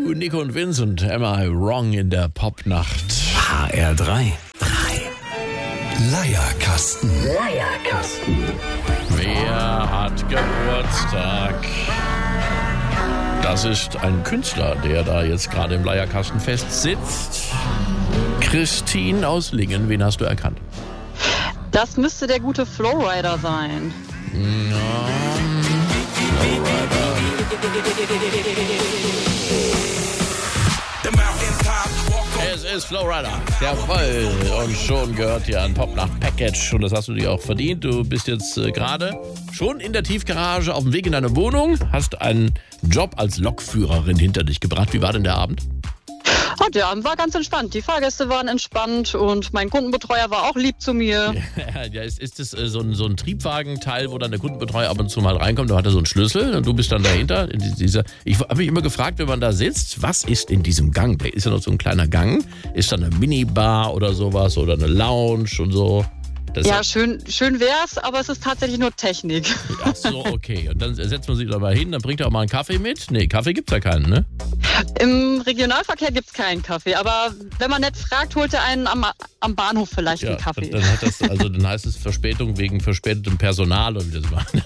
Nico und Vincent, Am I Wrong in der Popnacht. HR3. Leierkasten. Wer hat Geburtstag? Das ist ein Künstler, der da jetzt gerade im Leierkasten festsitzt. Christine aus Lingen, wen hast du erkannt? Das müsste der gute Flowrider sein. Es ist Flowrider. Jawohl. Und schon gehört dir ein Popnacht-Package. Und das hast du dir auch verdient. Du bist jetzt gerade schon in der Tiefgarage auf dem Weg in deine Wohnung. Hast einen Job als Lokführerin hinter dich gebracht. Wie war denn der Abend? Oh, der Abend war ganz entspannt. Die Fahrgäste waren entspannt und mein Kundenbetreuer war auch lieb zu mir. Ja, ist das so ein Triebwagenteil, wo dann der Kundenbetreuer ab und zu mal reinkommt? Da hat er so einen Schlüssel und du bist dann dahinter. Ich habe mich immer gefragt, wenn man da sitzt, was ist in diesem Gang? Da ist ja noch so ein kleiner Gang. Ist da eine Minibar oder sowas oder eine Lounge und so? Ja, schön wär's, aber es ist tatsächlich nur Technik. Ach so, okay. Und dann setzt man sich da mal hin, dann bringt er auch mal einen Kaffee mit? Nee, Kaffee gibt's ja keinen, ne? Im Regionalverkehr gibt's keinen Kaffee, aber wenn man nett fragt, holt er einen am Bahnhof vielleicht einen Kaffee. Dann heißt es Verspätung wegen verspätetem Personal und wie das war.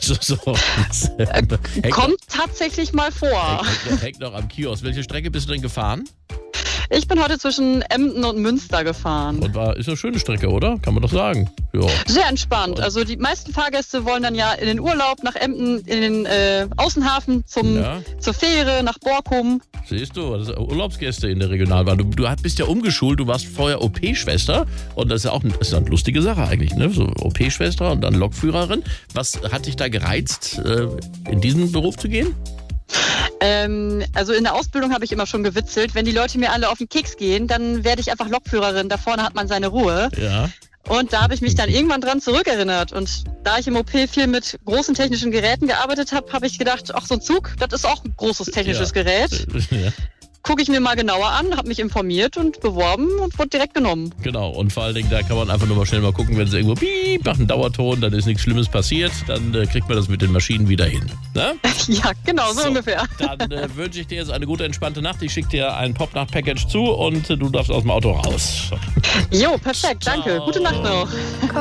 Kommt tatsächlich mal vor. Hängt noch am Kiosk. Welche Strecke bist du denn gefahren? Ich bin heute zwischen Emden und Münster gefahren. Und ist eine schöne Strecke, oder? Kann man doch sagen. Ja. Sehr entspannt. Also die meisten Fahrgäste wollen dann ja in den Urlaub nach Emden, in den Außenhafen zur Fähre nach Borkum. Siehst du, das sind Urlaubsgäste in der Regionalbahn. Du bist ja umgeschult, du warst vorher OP-Schwester und das ist ja auch eine lustige Sache eigentlich, ne? So OP-Schwester und dann Lokführerin. Was hat dich da gereizt, in diesen Beruf zu gehen? Also in der Ausbildung habe ich immer schon gewitzelt, wenn die Leute mir alle auf den Keks gehen, dann werde ich einfach Lokführerin, da vorne hat man seine Ruhe. Ja. Und da habe ich mich dann irgendwann dran zurückerinnert und da ich im OP viel mit großen technischen Geräten gearbeitet habe, habe ich gedacht, ach so ein Zug, das ist auch ein großes technisches Gerät. Ja. Gucke ich mir mal genauer an, habe mich informiert und beworben und wurde direkt genommen. Genau, und vor allen Dingen, da kann man einfach nur mal schnell mal gucken, wenn es irgendwo piep macht einen Dauerton, dann ist nichts Schlimmes passiert, dann kriegt man das mit den Maschinen wieder hin. Ne? Ja, genau, so ungefähr. Dann wünsche ich dir jetzt eine gute, entspannte Nacht. Ich schicke dir ein Popnacht-Package zu und du darfst aus dem Auto raus. Jo, perfekt, danke. Gute Nacht noch.